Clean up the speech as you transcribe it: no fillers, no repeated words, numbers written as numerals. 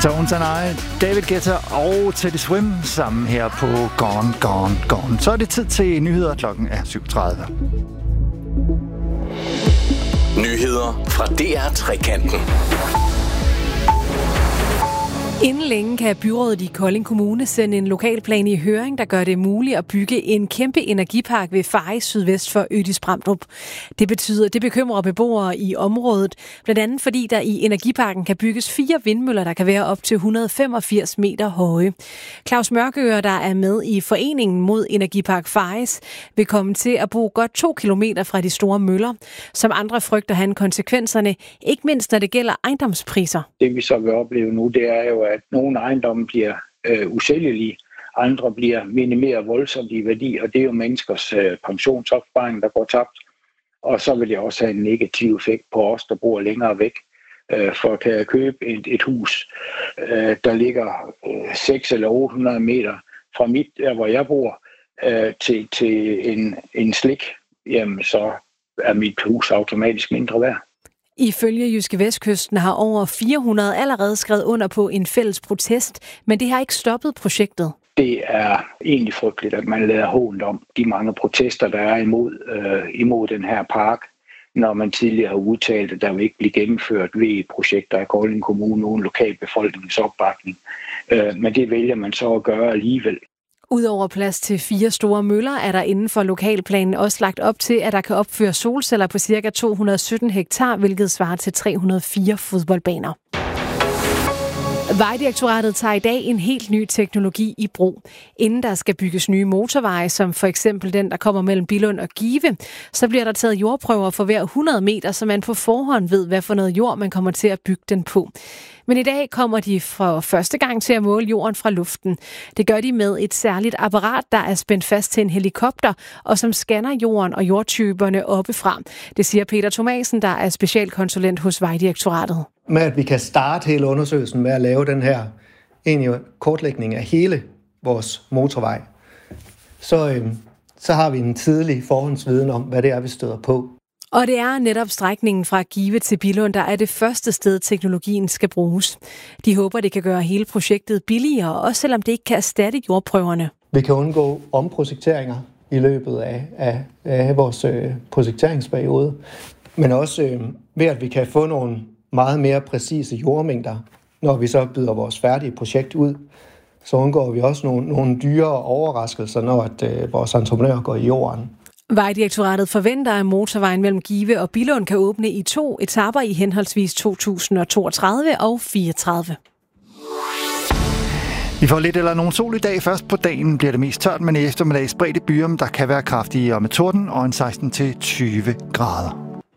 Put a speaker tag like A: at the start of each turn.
A: Tones and I, David Guetta og Teddy Swim sammen her på Gone, Gone, Gone. Så er det tid til nyheder. Klokken er 7:30.
B: Nyheder fra DR Trekanten.
C: Inden længe kan byrådet i Kolding Kommune sende en lokalplan i høring, der gør det muligt at bygge en kæmpe energipark ved Fejre sydvest for Ødis-Bramdrup. Det bekymrer beboere i området, blandt andet fordi der i energiparken kan bygges 4 vindmøller, der kan være op til 185 meter høje. Claus Mørkøre, der er med i Foreningen mod Energipark Fejre, vil komme til at bo godt 2 kilometer fra de store møller. Som andre frygter han konsekvenserne, ikke mindst når det gælder ejendomspriser.
D: Det vi så vil opleve nu, det er jo, at nogle ejendomme bliver usælgelige, andre bliver minimeret voldsomt i værdi, og det er jo menneskers pensionsopsparing, der går tabt. Og så vil det også have en negativ effekt på os, der bor længere væk. For kan jeg købe et hus, der ligger 600 eller 800 meter fra der hvor jeg bor, til en slik, jamen så er mit hus automatisk mindre værd.
C: Ifølge Jyske Vestkysten har over 400 allerede skrevet under på en fælles protest, men det har ikke stoppet projektet.
D: Det er egentlig frygteligt, at man lader hånt om de mange protester, der er imod den her park, når man tidligere har udtalt, at der vil ikke blive gennemført VE-projekter i Kolding Kommune uden lokalbefolkningens opbakning. Men det vælger man så at gøre alligevel.
C: Udover plads til 4 store møller, er der inden for lokalplanen også lagt op til, at der kan opføre solceller på ca. 217 hektar, hvilket svarer til 304 fodboldbaner. Vejdirektoratet tager i dag en helt ny teknologi i brug. Inden der skal bygges nye motorveje, som for eksempel den, der kommer mellem Billund og Give, så bliver der taget jordprøver for hver 100 meter, så man på forhånd ved, hvad for noget jord man kommer til at bygge den på. Men i dag kommer de for første gang til at måle jorden fra luften. Det gør de med et særligt apparat, der er spændt fast til en helikopter, og som scanner jorden og jordtyperne oppefra. Det siger Peter Thomasen, der er specialkonsulent hos Vejdirektoratet.
E: Med at vi kan starte hele undersøgelsen med at lave den her kortlægning af hele vores motorvej, så har vi en tidlig forhåndsviden om, hvad det er, vi støder på.
C: Og det er netop strækningen fra Give til Billund, der er det første sted, teknologien skal bruges. De håber, det kan gøre hele projektet billigere, også selvom det ikke kan erstatte jordprøverne.
E: Vi kan undgå omprojekteringer i løbet af vores projekteringsperiode, men også ved, at vi kan få nogle meget mere præcise jordmængder, når vi så byder vores færdige projekt ud. Så undgår vi også nogle dyre overraskelser, når vores entreprenører går i jorden.
C: Vejdirektoratet forventer, at motorvejen mellem Give og Billund kan åbne i 2 etaper i henholdsvis 2032 og 34.
A: Vi får lidt eller nogen sol i dag. Først på dagen bliver det mest tørt, men i eftermiddag spredte byer, der kan være kraftige og med torden og en 16-20 grader.